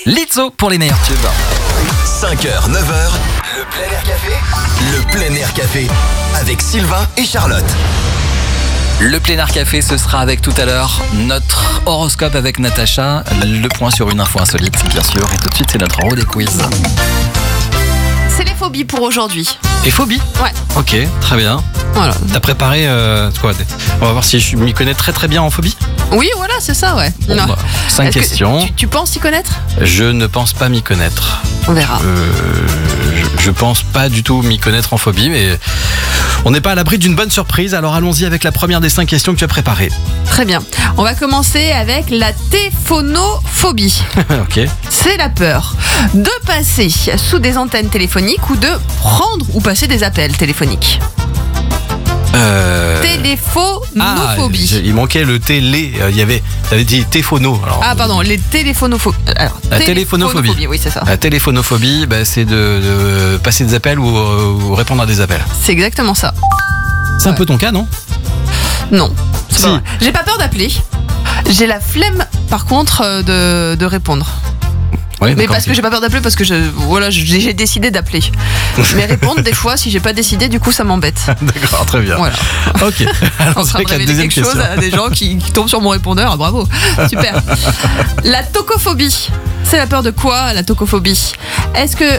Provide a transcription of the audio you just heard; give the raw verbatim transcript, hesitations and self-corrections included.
Lizzo pour les meilleurs tubes. cinq heures, neuf heures, le plein air café. Le plein air café avec Sylvain et Charlotte. Le plein air café, ce sera avec tout à l'heure notre horoscope avec Natacha. Le point sur une info insolite, bien sûr. Et tout de suite, c'est notre road quiz. C'est les phobies pour aujourd'hui. Et phobie ? Ouais. Ok, très bien. Voilà. T'as préparé euh, quoi ? On va voir si je m'y connais très très bien en phobie. Oui, voilà, c'est ça, ouais. Bon, Non. bah, cinq Est-ce que questions. Tu, tu penses y connaître ? Je ne pense pas m'y connaître. On verra. Euh, je, je pense pas du tout m'y connaître en phobie, mais on n'est pas à l'abri d'une bonne surprise. Alors allons-y avec la première des cinq questions que tu as préparées. Très bien. On va commencer avec la téphonophobie. Ok. C'est la peur de passer sous des antennes téléphoniques ou de prendre ou passer des appels téléphoniques. Euh... Téléphonophobie. Ah, il manquait le télé. Il y avait, t'avais dit téphono. Alors, Ah pardon, les téléphonophobies. Alors, la téléphonophobie. Oui, c'est ça. La téléphonophobie, bah, c'est de, de passer des appels ou, ou répondre à des appels. C'est exactement ça. C'est un Ouais. peu ton cas, non ? Non, c'est Si. pas vrai. J'ai pas peur d'appeler. J'ai la flemme, par contre, euh, de, de répondre. Oui, Mais d'accord, parce que ok. j'ai pas peur d'appeler, parce que je, voilà, j'ai j'ai décidé d'appeler. Mais répondre, des fois, si j'ai pas décidé, du coup, ça m'embête. D'accord, très bien. Voilà. Ok. On Alors, sera avec la révéler deuxième quelque chose question. à des gens qui, qui tombent sur mon répondeur. Ah, bravo, super. La tocophobie. C'est la peur de quoi, la tocophobie ? Est-ce que